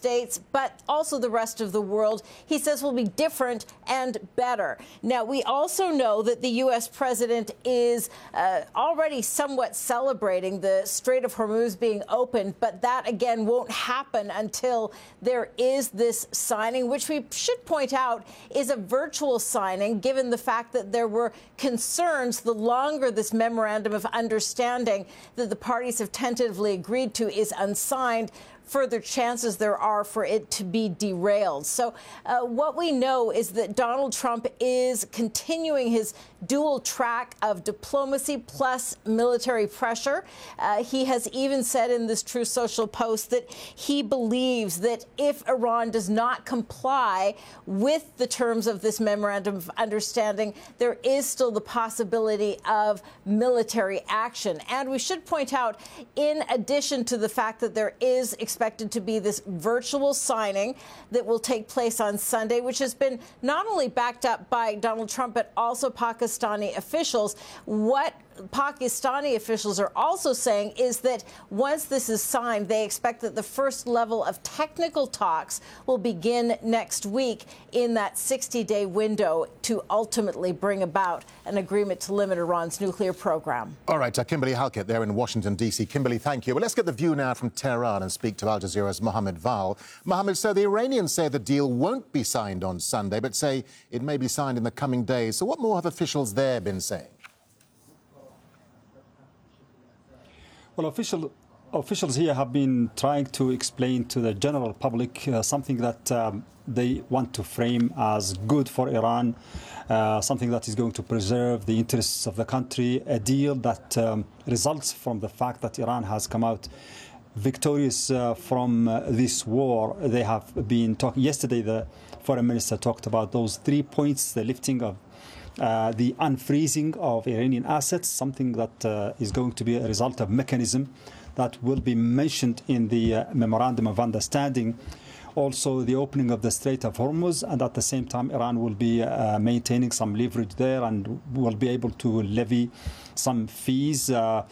States, but also the rest of the world, he says will be different and better. Now, we also know that the U.S. president is already somewhat celebrating the Strait of Hormuz being opened, but that, again, won't happen until there is this signing, which we should point out is a virtual signing, given the fact that there were concerns the longer this memorandum of understanding that the parties have tentatively agreed to is unsigned, further chances there are for it to be derailed. So what we know is that Donald Trump is continuing his dual track of diplomacy plus military pressure. He has even said in this Truth Social post that he believes that if Iran does not comply with the terms of this memorandum of understanding, there is still the possibility of military action. And we should point out, in addition to the fact that there is expected to be this virtual signing that will take place on Sunday, which has been not only backed up by Donald Trump, but also Pakistani officials. What Pakistani officials are also saying is that once this is signed, they expect that the first level of technical talks will begin next week in that 60-day window to ultimately bring about an agreement to limit Iran's nuclear program. All right, Kimberly Halkett there in Washington, D.C. Kimberly, thank you. Well, let's get the view now from Tehran and speak to Al Jazeera's Mohammed Val. Mohammed, so the Iranians say the deal won't be signed on Sunday, but say it may be signed in the coming days. So what more have officials there been saying? Well, officials here have been trying to explain to the general public something that they want to frame as good for Iran, something that is going to preserve the interests of the country, a deal that results from the fact that Iran has come out victorious from this war. They have been talking. Yesterday, the foreign minister talked about those 3 points, the lifting of the unfreezing of Iranian assets, something that is going to be a result of mechanism that will be mentioned in the Memorandum of Understanding. Also, the opening of the Strait of Hormuz, and at the same time, Iran will be maintaining some leverage there and will be able to levy some fees out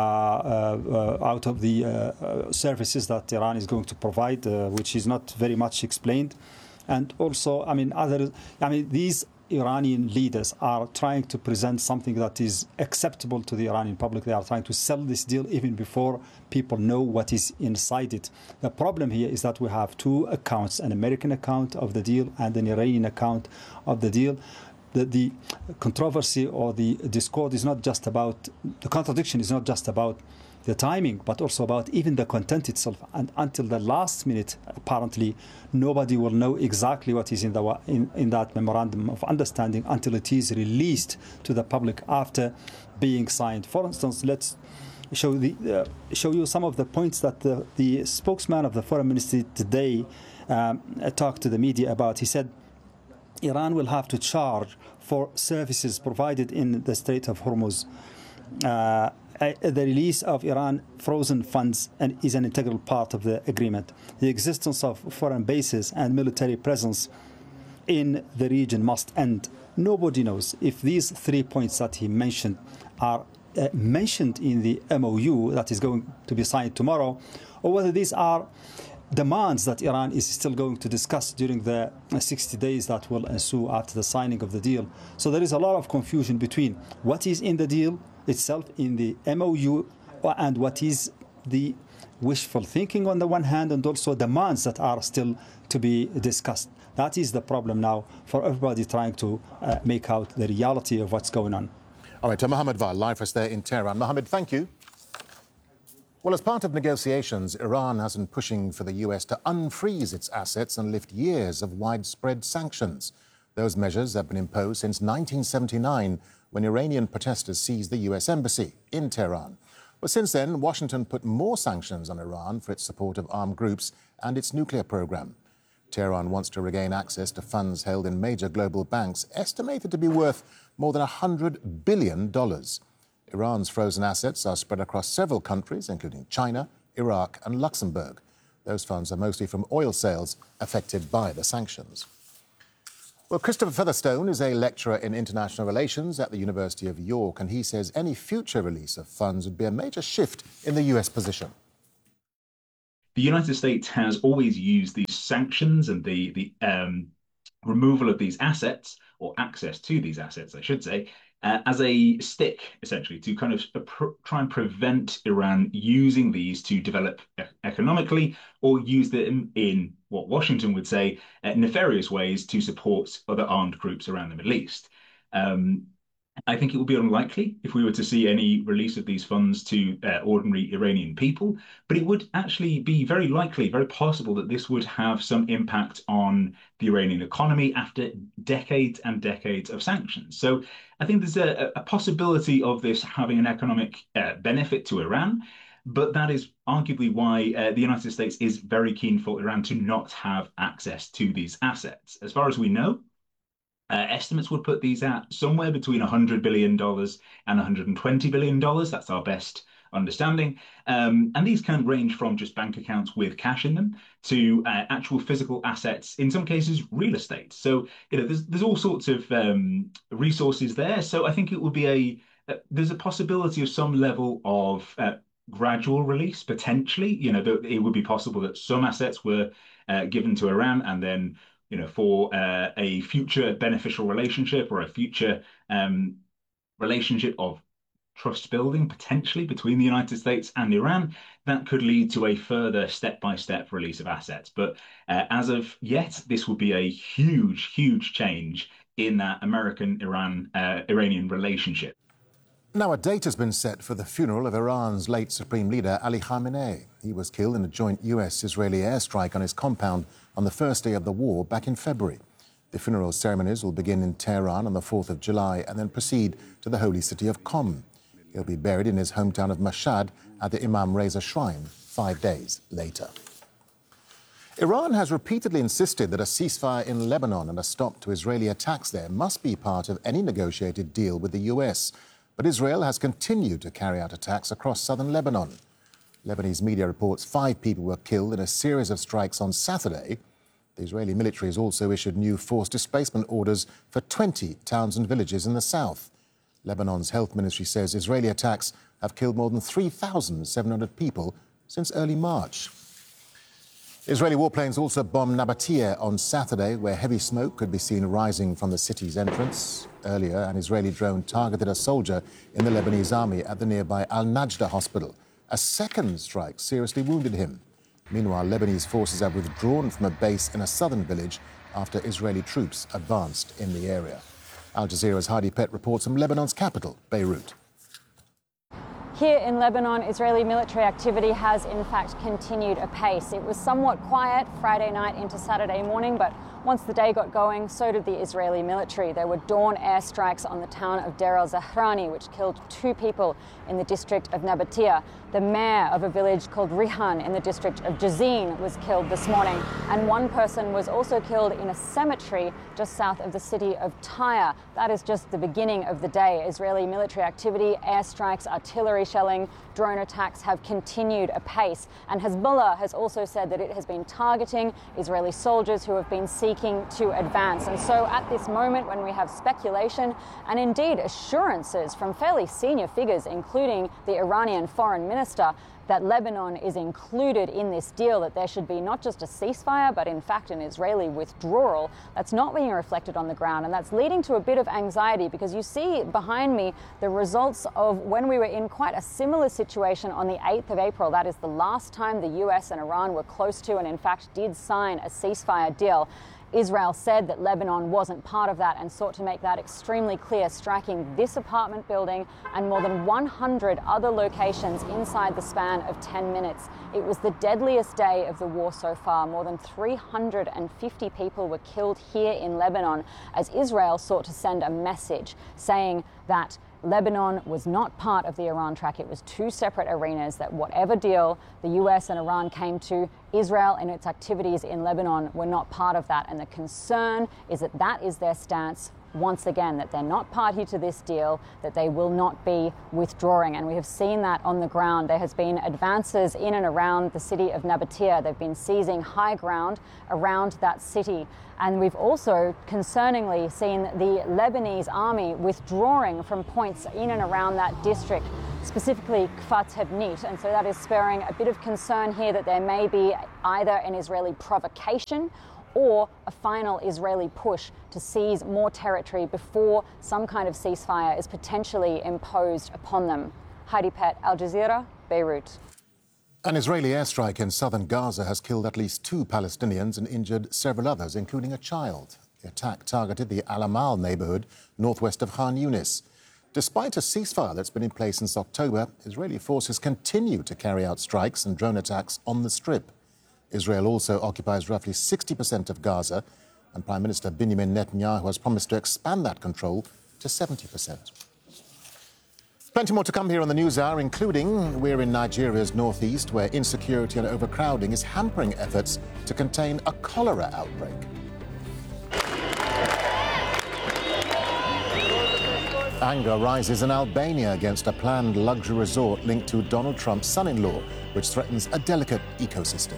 of the services that Iran is going to provide, which is not very much explained. And also, these Iranian leaders are trying to present something that is acceptable to the Iranian public. They are trying to sell this deal even before people know what is inside it. The problem here is that we have two accounts, an American account of the deal and an Iranian account of the deal. The controversy or the discord is not just about, the contradiction is not just about the timing, but also about even the content itself. And until the last minute, apparently, nobody will know exactly what is in that Memorandum of Understanding until it is released to the public after being signed. For instance, let's show you some of the points that the spokesman of the foreign ministry today talked to the media about. He said Iran will have to charge for services provided in the Strait of Hormuz. The release of Iran frozen funds is an integral part of the agreement. The existence of foreign bases and military presence in the region must end. Nobody knows if these 3 points that he mentioned are mentioned in the MOU that is going to be signed tomorrow, or whether these are demands that Iran is still going to discuss during the 60 days that will ensue after the signing of the deal. So there is a lot of confusion between what is in the deal itself, in the MOU, and what is the wishful thinking on the one hand, and also demands that are still to be discussed. That is the problem now for everybody trying to make out the reality of what's going on. All right, Mohammed Val, live for us there in Tehran. Mohammed, thank you. Well, as part of negotiations, Iran has been pushing for the US to unfreeze its assets and lift years of widespread sanctions. Those measures have been imposed since 1979, when Iranian protesters seized the US embassy in Tehran. But since then, Washington put more sanctions on Iran for its support of armed groups and its nuclear program. Tehran wants to regain access to funds held in major global banks, estimated to be worth more than $100 billion. Iran's frozen assets are spread across several countries, including China, Iraq and Luxembourg. Those funds are mostly from oil sales affected by the sanctions. Well, Christopher Featherstone is a lecturer in international relations at the University of York, and he says any future release of funds would be a major shift in the US position. the United States has always used these sanctions and the removal of these assets, or access to these assets, I should say, as a stick, essentially, to kind of try and prevent Iran using these to develop economically, or use them in what Washington would say nefarious ways to support other armed groups around the Middle East. I think it would be unlikely if we were to see any release of these funds to ordinary Iranian people, but it would actually be very likely, very possible that this would have some impact on the Iranian economy after decades and decades of sanctions. So I think there's a possibility of this having an economic benefit to Iran, but that is arguably why the United States is very keen for Iran to not have access to these assets. As far as we know, estimates would put these at somewhere between $100 billion and $120 billion. That's our best understanding. And these can range from just bank accounts with cash in them to actual physical assets, in some cases, real estate. So, there's all sorts of resources there. So I think it would be there's a possibility of some level of gradual release, potentially. It would be possible that some assets were given to Iran, and then for a future beneficial relationship, or a future relationship of trust building, potentially, between the United States and Iran, that could lead to a further step-by-step release of assets. But as of yet, this would be a huge, huge change in that American-Iranian relationship. Now, a date has been set for the funeral of Iran's late Supreme Leader, Ali Khamenei. He was killed in a joint US-Israeli airstrike on his compound on the first day of the war back in February. The funeral ceremonies will begin in Tehran on the 4th of July and then proceed to the holy city of Qom. He'll be buried in his hometown of Mashhad at the Imam Reza Shrine 5 days later. Iran has repeatedly insisted that a ceasefire in Lebanon and a stop to Israeli attacks there must be part of any negotiated deal with the US. But Israel has continued to carry out attacks across southern Lebanon. Lebanese media reports 5 people were killed in a series of strikes on Saturday. The Israeli military has also issued new forced displacement orders for 20 towns and villages in the south. Lebanon's health ministry says Israeli attacks have killed more than 3,700 people since early March. Israeli warplanes also bombed Nabatea on Saturday, where heavy smoke could be seen rising from the city's entrance. Earlier, an Israeli drone targeted a soldier in the Lebanese army at the nearby Al-Najda hospital. A second strike seriously wounded him. Meanwhile, Lebanese forces have withdrawn from a base in a southern village after Israeli troops advanced in the area. Al Jazeera's Heidi Pett reports from Lebanon's capital, Beirut. Here in Lebanon, Israeli military activity has in fact continued apace. It was somewhat quiet Friday night into Saturday morning, but once the day got going, so did the Israeli military. There were dawn airstrikes on the town of Deir al-Zahrani, which killed 2 people in the district of Nabatea. The mayor of a village called Rihan in the district of Jazin was killed this morning, and 1 person was also killed in a cemetery just south of the city of Tyre. That is just the beginning of the day. Israeli military activity, airstrikes, artillery shelling, drone attacks have continued apace, and Hezbollah has also said that it has been targeting Israeli soldiers who have been seeking to advance. And so at this moment, when we have speculation and indeed assurances from fairly senior figures, including the Iranian foreign minister, that Lebanon is included in this deal, that there should be not just a ceasefire, but in fact an Israeli withdrawal, that's not being reflected on the ground. And that's leading to a bit of anxiety, because you see behind me the results of when we were in quite a similar situation on the 8th of April. That is the last time the US and Iran were close to, and in fact did sign, a ceasefire deal. Israel said that Lebanon wasn't part of that and sought to make that extremely clear, striking this apartment building and more than 100 other locations inside the span of 10 minutes. It was the deadliest day of the war so far. More than 350 people were killed here in Lebanon as Israel sought to send a message saying that Lebanon was not part of the Iran track. It was 2 separate arenas, that whatever deal the US and Iran came to, Israel and its activities in Lebanon were not part of that. And the concern is that that is their stance once again that they're not party to this deal, that they will not be withdrawing. And we have seen that on the ground. There has been advances in and around the city of Nabatea. They've been seizing high ground around that city. And we've also, concerningly, seen the Lebanese army withdrawing from points in and around that district, specifically Kfar Tebnit. And so that is spurring a bit of concern here that there may be either an Israeli provocation or a final Israeli push to seize more territory before some kind of ceasefire is potentially imposed upon them. Heidi Pett, Al Jazeera, Beirut. An Israeli airstrike in southern Gaza has killed at least 2 Palestinians and injured several others, including a child. The attack targeted the Al Amal neighborhood northwest of Khan Yunis. Despite a ceasefire that's been in place since October, Israeli forces continue to carry out strikes and drone attacks on the Strip. Israel also occupies roughly 60% of Gaza, and Prime Minister Benjamin Netanyahu has promised to expand that control to 70%. Plenty more to come here on the News Hour, including we're in Nigeria's northeast, where insecurity and overcrowding is hampering efforts to contain a cholera outbreak. Anger rises in Albania against a planned luxury resort linked to Donald Trump's son-in-law, which threatens a delicate ecosystem.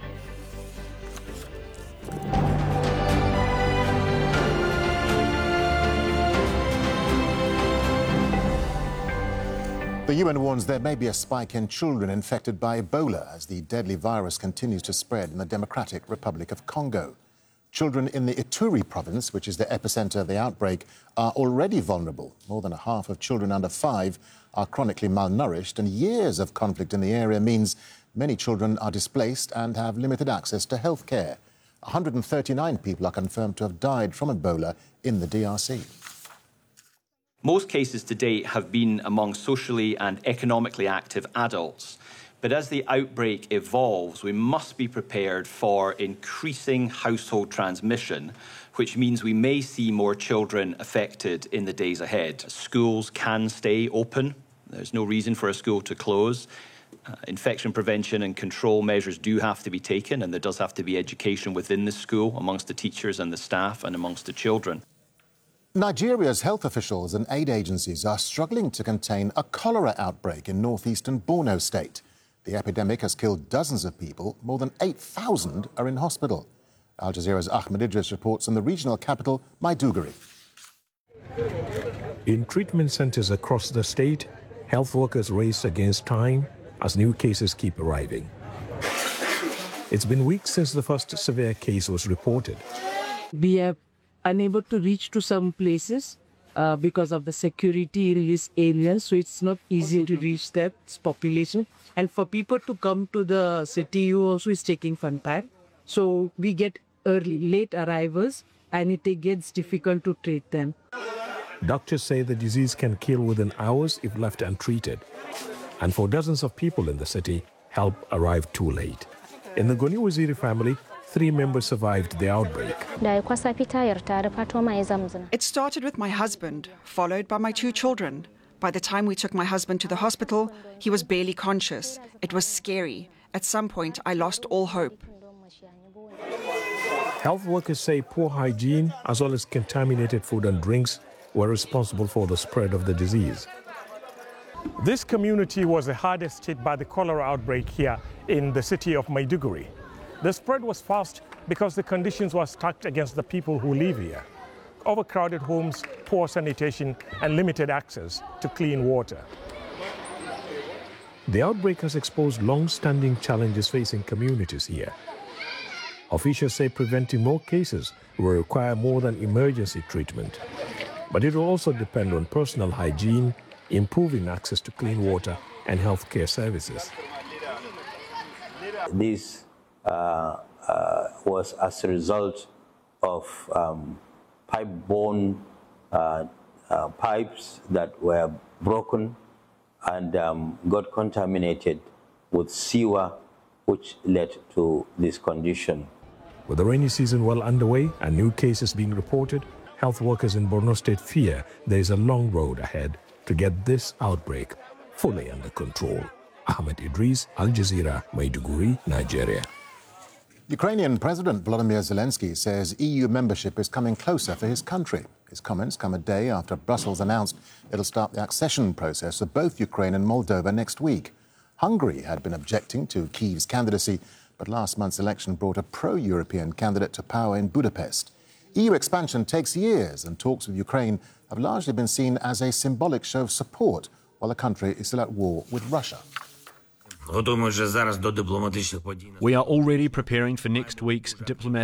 The UN warns there may be a spike in children infected by Ebola as the deadly virus continues to spread in the Democratic Republic of Congo. Children in the Ituri province, which is the epicenter of the outbreak, are already vulnerable. More than a half of children under 5 are chronically malnourished, and years of conflict in the area means many children are displaced and have limited access to health care. 139 people are confirmed to have died from Ebola in the DRC. Most cases to date have been among socially and economically active adults. But as the outbreak evolves, we must be prepared for increasing household transmission, which means we may see more children affected in the days ahead. Schools can stay open. There's no reason for a school to close. Infection prevention and control measures do have to be taken, and there does have to be education within the school amongst the teachers and the staff and amongst the children. Nigeria's health officials and aid agencies are struggling to contain a cholera outbreak in northeastern Borno state. The epidemic has killed dozens of people. More than 8,000 are in hospital. Al Jazeera's Ahmed Idris reports on the regional capital, Maiduguri. In treatment centers across the state, health workers race against time as new cases keep arriving. It's been weeks since the first severe case was reported. We are unable to reach to some places because of the security in these areas, so it's not easy to reach that population. And for people to come to the city also is taking some time. So we get late arrivals, and it gets difficult to treat them. Doctors say the disease can kill within hours if left untreated. And for dozens of people in the city, help arrived too late. In the Goni Waziri family, 3 members survived the outbreak. It started with my husband, followed by my 2 children. By the time we took my husband to the hospital, he was barely conscious. It was scary. At some point, I lost all hope. Health workers say poor hygiene, as well as contaminated food and drinks, were responsible for the spread of the disease. This community was the hardest hit by the cholera outbreak here in the city of Maiduguri. The spread was fast because the conditions were stacked against the people who live here. Overcrowded homes, poor sanitation, and limited access to clean water. The outbreak has exposed long-standing challenges facing communities here. Officials say preventing more cases will require more than emergency treatment. But it will also depend on personal hygiene, improving access to clean water and healthcare services. This was as a result of pipe-borne pipes that were broken and got contaminated with sewer, which led to this condition. With the rainy season well underway and new cases being reported, health workers in Borno State fear there is a long road ahead to get this outbreak fully under control. Ahmed Idris, Al Jazeera, Maiduguri, Nigeria. Ukrainian President Volodymyr Zelensky says EU membership is coming closer for his country. His comments come a day after Brussels announced it'll start the accession process of both Ukraine and Moldova next week. Hungary had been objecting to Kyiv's candidacy, but last month's election brought a pro-European candidate to power in Budapest. EU expansion takes years, and talks with Ukraine have largely been seen as a symbolic show of support while the country is still at war with Russia. We are already preparing for next week's diplomatic